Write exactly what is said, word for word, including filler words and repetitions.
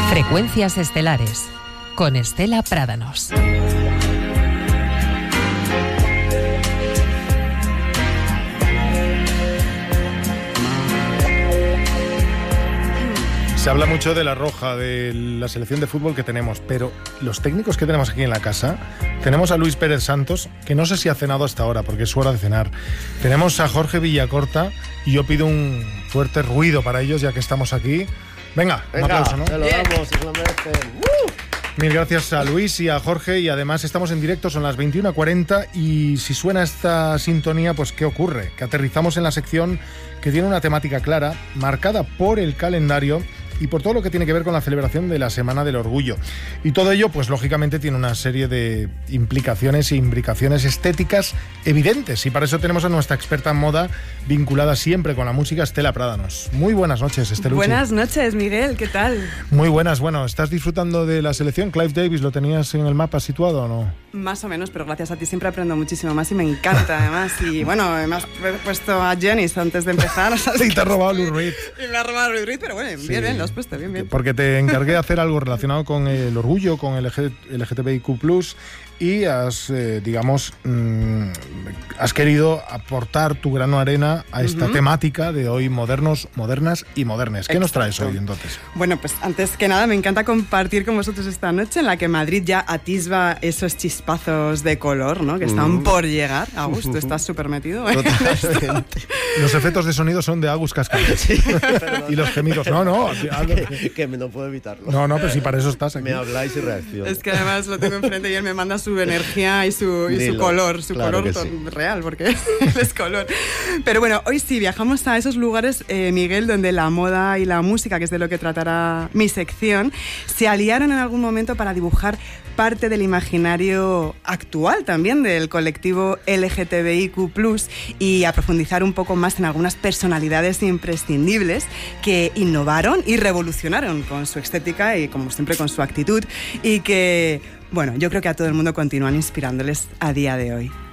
Frecuencias estelares con Estela Prádanos. Se habla mucho de la Roja, de la selección de fútbol que tenemos, pero los técnicos que tenemos aquí en la casa, tenemos a Luis Pérez Santos, que no sé si ha cenado hasta ahora, porque es su hora de cenar. Tenemos a Jorge Villacorta, y yo pido un fuerte ruido para ellos, ya que estamos aquí. Venga, Venga, un aplauso, ¿no? Se lo damos, se lo merecen. ¡Uh! Mil gracias a Luis y a Jorge, y además estamos en directo, son las veintiuna cuarenta, y si suena esta sintonía, pues ¿qué ocurre? Que aterrizamos en la sección que tiene una temática clara, marcada por el calendario y por todo lo que tiene que ver con la celebración de la Semana del Orgullo. Y todo ello, pues lógicamente, tiene una serie de implicaciones e imbricaciones estéticas evidentes. Y para eso tenemos a nuestra experta en moda, vinculada siempre con la música, Estela Prádanos. Muy buenas noches, Esteluchi. Buenas noches, Miguel, ¿qué tal? Muy buenas. Bueno, ¿estás disfrutando de la selección? ¿Clive Davis lo tenías en el mapa situado o no? Más o menos, pero gracias a ti siempre aprendo muchísimo más y me encanta, además. Y bueno, me has puesto a Janis antes de empezar. Y te ha robado Lou Reed. Y me ha robado Lou Reed, pero bueno, bien, Sí. bien, lo has puesto, bien, bien. Porque te encargué de hacer algo relacionado con el orgullo, con el L G T B I Q plus, y has, eh, digamos, mmm, has querido aportar tu grano de arena a esta uh-huh. temática de hoy, modernos, modernas y modernes. ¿Qué Exacto. nos traes hoy, entonces? Bueno, pues antes que nada me encanta compartir con vosotros esta noche en la que Madrid ya atisba esos chispazos de color, ¿no? Que están uh-huh. por llegar. Agus, tú estás súper metido. ¿eh? Los efectos de sonido son de Agus Cascales. Sí, y los gemidos. No, no. Que, que no puedo evitarlo. No, no, pero si para eso estás aquí. Me habláis y reacciono. Es que además lo tengo enfrente y él me manda su energía y su, y su color, su claro color sí. real, porque es color. Pero bueno, hoy sí viajamos a esos lugares, eh, Miguel, donde la moda y la música, que es de lo que tratará mi sección, se aliaron en algún momento para dibujar parte del imaginario actual también del colectivo L G T B I Q plus, y a profundizar un poco más en algunas personalidades imprescindibles que innovaron y revolucionaron con su estética y, como siempre, con su actitud, y que, bueno, yo creo que a todo el mundo continúan inspirándoles a día de hoy.